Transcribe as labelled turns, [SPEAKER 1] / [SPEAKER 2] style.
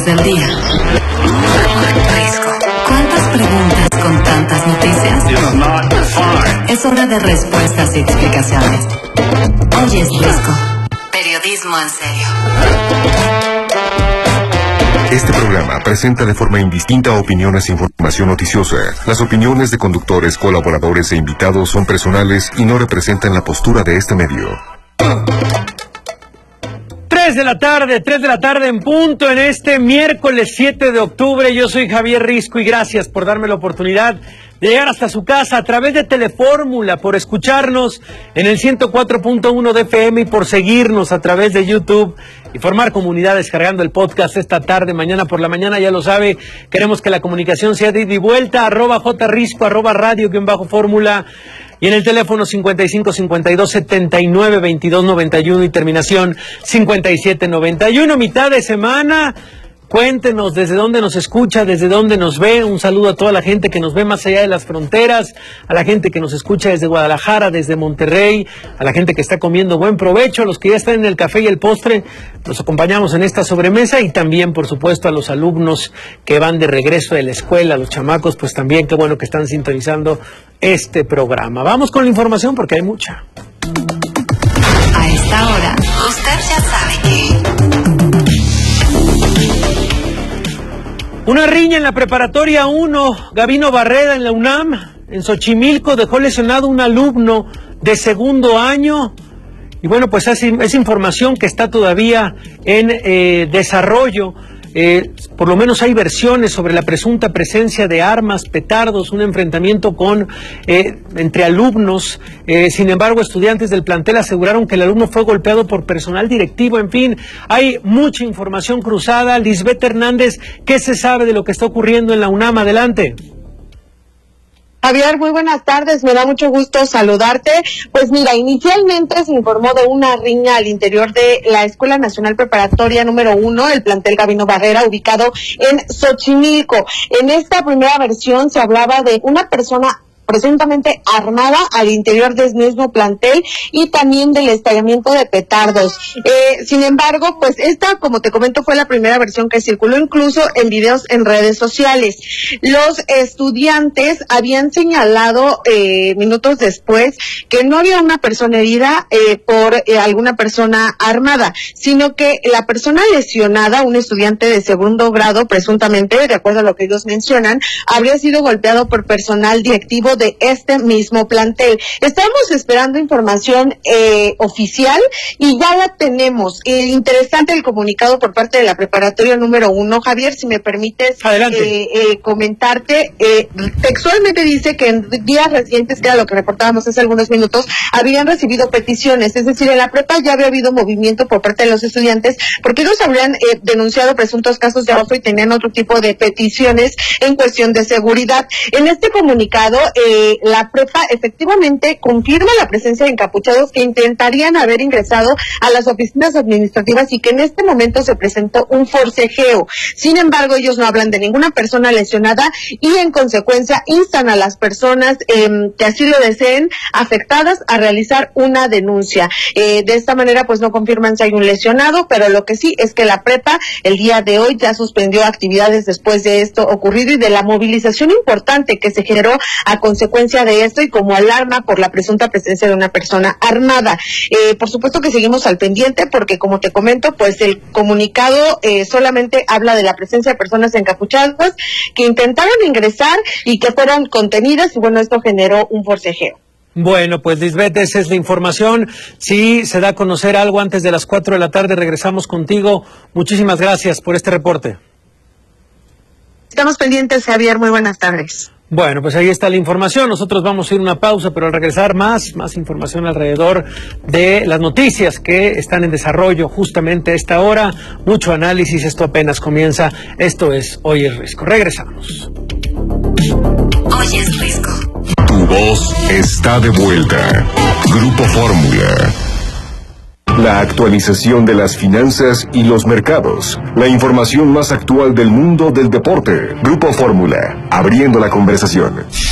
[SPEAKER 1] noticias del día. Risco. ¿Cuántas preguntas con tantas noticias? Es hora de respuestas y explicaciones. Hoy es Risco. Periodismo en serio.
[SPEAKER 2] Este programa presenta de forma indistinta opiniones e información noticiosa. Las opiniones de conductores, colaboradores e invitados son personales y no representan la postura de este medio.
[SPEAKER 3] 3 de la tarde en punto en este miércoles 7 de octubre. Yo soy Javier Risco y gracias por darme la oportunidad de llegar hasta su casa a través de Telefórmula, por escucharnos en el 104.1 de FM y por seguirnos a través de YouTube y formar comunidad descargando el podcast esta tarde, mañana por la mañana, ya lo sabe. Queremos que la comunicación sea de ida y vuelta, @jrisco, @radio_fórmula. Y en el teléfono 55 52 79 22 91 y terminación 5791. Mitad de semana. Cuéntenos desde dónde nos escucha, desde dónde nos ve. Un saludo a toda la gente que nos ve más allá de las fronteras, a la gente que nos escucha desde Guadalajara, desde Monterrey, a la gente que está comiendo buen provecho, a los que ya están en el café y el postre. Los acompañamos en esta sobremesa y también, por supuesto, a los alumnos que van de regreso de la escuela, a los chamacos, pues también qué bueno que están sintonizando este programa. Vamos con la información porque hay mucha.
[SPEAKER 1] A esta hora, usted ya sabe que...
[SPEAKER 3] Una riña en la preparatoria 1, Gabino Barreda en la UNAM, en Xochimilco, dejó lesionado un alumno de segundo año. Y bueno, pues es información que está todavía en desarrollo. Por lo menos hay versiones sobre la presunta presencia de armas, petardos, un enfrentamiento entre alumnos. Sin embargo, estudiantes del plantel aseguraron que el alumno fue golpeado por personal directivo. En fin, hay mucha información cruzada. Lisbeth Hernández, ¿qué se sabe de lo que está ocurriendo en la UNAM? Adelante.
[SPEAKER 4] Javier, muy buenas tardes, me da mucho gusto saludarte. Pues mira, inicialmente se informó de una riña al interior de la Escuela Nacional Preparatoria número 1, el plantel Gabino Barrera, ubicado en Xochimilco. En esta primera versión se hablaba de una persona presuntamente armada al interior del mismo plantel y también del estallamiento de petardos. Sin embargo, pues esta, como te comento, fue la primera versión que circuló incluso en videos en redes sociales. Los estudiantes habían señalado minutos después que no había una persona herida por alguna persona armada, sino que la persona lesionada, un estudiante de segundo grado, presuntamente, de acuerdo a lo que ellos mencionan, habría sido golpeado por personal directivo de este mismo plantel. Estamos esperando información oficial y ya la tenemos. Interesante el comunicado por parte de la preparatoria número 1. Javier, si me permites comentarte, textualmente dice que en días recientes, que era lo que reportábamos hace algunos minutos, habían recibido peticiones, es decir, en la prepa ya había habido movimiento por parte de los estudiantes, porque ellos habrían denunciado presuntos casos de acoso y tenían otro tipo de peticiones en cuestión de seguridad. En este comunicado, la prepa efectivamente confirma la presencia de encapuchados que intentarían haber ingresado a las oficinas administrativas y que en este momento se presentó un forcejeo. Sin embargo, ellos no hablan de ninguna persona lesionada y en consecuencia instan a las personas que así lo deseen, afectadas, a realizar una denuncia. De esta manera pues no confirman si hay un lesionado, pero lo que sí es que la prepa el día de hoy ya suspendió actividades después de esto ocurrido y de la movilización importante que se generó a consecuencia de esto y como alarma por la presunta presencia de una persona armada. Por supuesto que seguimos al pendiente porque, como te comento, pues el comunicado solamente habla de la presencia de personas encapuchadas que intentaron ingresar y que fueron contenidas y bueno, esto generó un forcejeo.
[SPEAKER 3] Bueno, pues Lisbeth, esa es la información. Si se da a conocer algo antes de las 4 de la tarde, regresamos contigo. Muchísimas gracias por este reporte.
[SPEAKER 4] Estamos pendientes, Javier. Muy buenas tardes.
[SPEAKER 3] Bueno, pues ahí está la información. Nosotros vamos a ir a una pausa, pero al regresar más información alrededor de las noticias que están en desarrollo justamente a esta hora. Mucho análisis, esto apenas comienza. Esto es Hoy es Risco. Regresamos.
[SPEAKER 1] Hoy es Risco.
[SPEAKER 2] Tu voz está de vuelta. Grupo Fórmula. La actualización de las finanzas y los mercados. La información más actual del mundo del deporte. Grupo Fórmula. Abriendo la conversación.